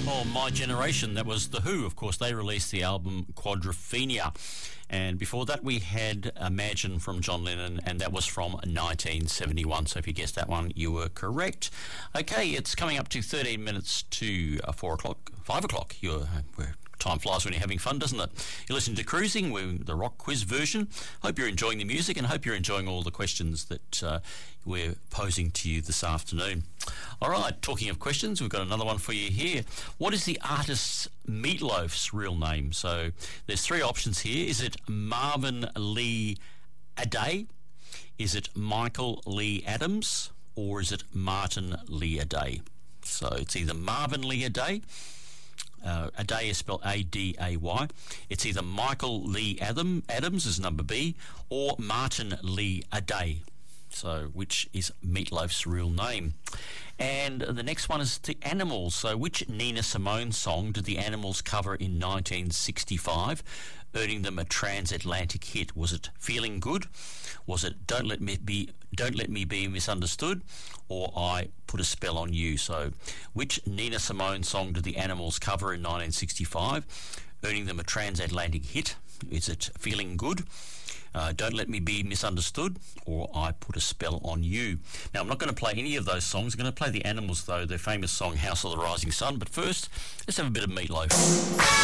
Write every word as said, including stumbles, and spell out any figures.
Oh, My Generation. That was The Who, of course. They released the album Quadrophenia. And before that, we had Imagine from John Lennon, and that was from nineteen seventy-one. So if you guessed that one, you were correct. Okay, it's coming up to thirteen minutes to uh, four o'clock, five o'clock. You're, uh, we're Time flies when you're having fun, doesn't it? You're listening to Cruising, with the rock quiz version. Hope you're enjoying the music and hope you're enjoying all the questions that uh, we're posing to you this afternoon. All right, talking of questions, we've got another one for you here. What is the artist Meatloaf's real name? So there's three options here. Is it Marvin Lee Aday? Is it Michael Lee Adams? Or is it Martin Lee Aday? So it's either Marvin Lee Aday. Uh, Aday is spelled A D A Y. It's either Michael Lee Adam, Adams is number B, or Martin Lee Aday. So which is Meatloaf's real name? And the next one is the Animals. So which Nina Simone song did the Animals cover in nineteen sixty-five, earning them a transatlantic hit? Was it Feeling Good? Was it Don't Let Me Be Don't Let Me Be Misunderstood? Or I Put a Spell on You? So which Nina Simone song did the Animals cover in nineteen sixty-five, earning them a transatlantic hit? Is it Feeling Good? Uh, Don't Let Me Be Misunderstood, or I Put a Spell on You? Now, I'm not going to play any of those songs. I'm going to play the Animals, though, their famous song, House of the Rising Sun. But first, let's have a bit of Meatloaf.